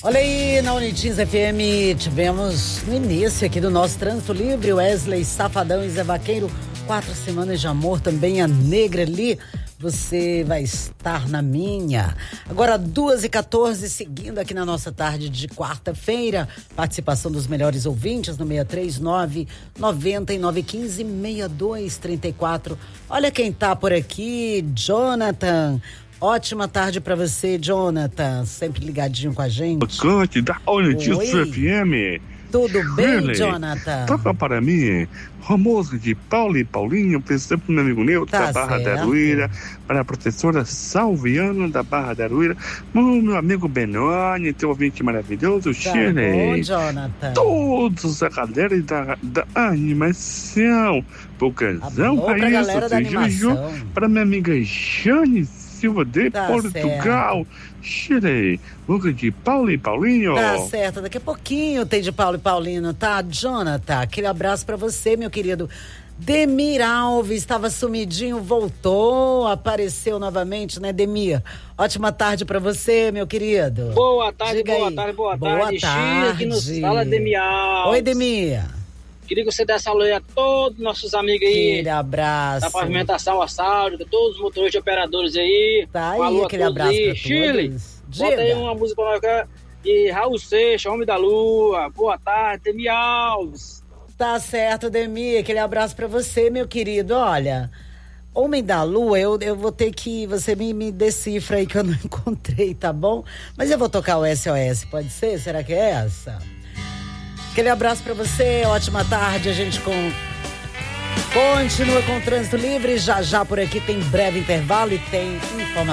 Olha aí, na Unitins FM, tivemos no início aqui do nosso Trânsito Livre, Wesley Safadão e Zé Vaqueiro, 4 semanas de amor, também a Negra ali, você vai estar na minha. Agora 2h14, seguindo aqui na nossa tarde de quarta-feira, participação dos melhores ouvintes no 639-9915-6234. Olha quem tá por aqui, Jonathan. Ótima tarde pra você, Jonathan. Sempre ligadinho com a gente. Cante da Unitins FM. Tudo bem, Shirley, Jonathan? toca para mim a música de Paulo e Paulinho, pensando pro meu amigo Neu, da Barra da Aruíra, para a professora Salviano, da Barra da Aruíra, meu amigo Benoni, teu ouvinte maravilhoso, Shirley. Bom, Jonathan. Todos a galera da animação. Pocazão, galera da animação. Para minha amiga Jane Silva de Portugal. Shirley, música de Paulo e Paulinho. Tá certo, daqui a pouquinho tem de Paulo e Paulinho, tá? Jonathan, aquele abraço pra você, meu querido. Demir Alves, estava sumidinho, voltou, apareceu novamente, né, Demir? Ótima tarde pra você, meu querido. Boa tarde, Diga boa aí. tarde, boa Boa tarde. tarde. Aqui nos fala, Demir Alves. Oi, Demir. Queria que você desse alô aí a todos os nossos amigos aí. Aquele abraço. Da pavimentação asfáltica, todos os motoristas e operadores aí. Tá aí, alô aquele abraço aí. pra Chile, todos. bota aí uma música pra nós de Raul Seixas, Homem da Lua. Boa tarde, Demir Alves. Tá certo, Demir, aquele abraço pra você, meu querido. Olha, Homem da Lua, eu vou ter que, você me decifra aí que eu não encontrei, tá bom? Mas eu vou tocar o SOS, pode ser? Será que é essa? Aquele abraço pra você, ótima tarde, a gente continua com o Trânsito Livre, já por aqui tem breve intervalo e tem informação.